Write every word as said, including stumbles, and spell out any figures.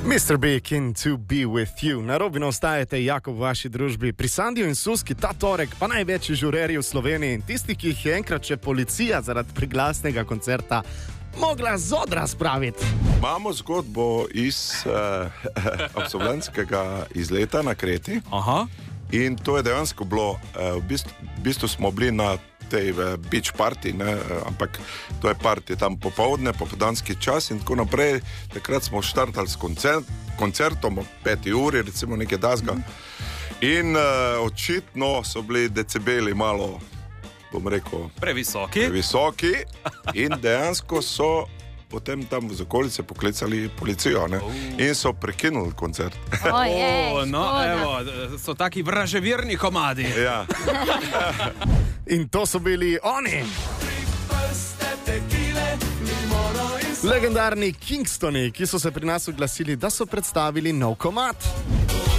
mister Big in To Be With You. Na Robinu ostajate jako v vaši družbi. Pri Sandiju in Suski ta torek pa največji žurerji v Sloveniji in tisti, ki jih je enkrat še policija zaradi priglasnega koncerta mogla z odra spraviti. Imamo zgodbo iz uh, absolventskega izleta na Kreti. Aha. In to je dejansko bilo, uh, v, bistvu, v bistvu smo bili na tej uh, beach party, ne, uh, ampak to je party tam popovdne, popoldanski čas in tako naprej. Takrat smo štartali s koncert, koncertom o peti uri, recimo nekaj dasga. In uh, očitno so bili decibeli malo, bom rekel, previsoki. previsoki in dejansko so potem tam z okolice poklicali policijo, ne? In so prekinuli koncert. Ojej, O, no, škoda. evo, so taki vraževirni komadi. Ja. In to so bili oni. Legendarni Kingstoni, ki so se pri nas oglasili, da so predstavili nov komad.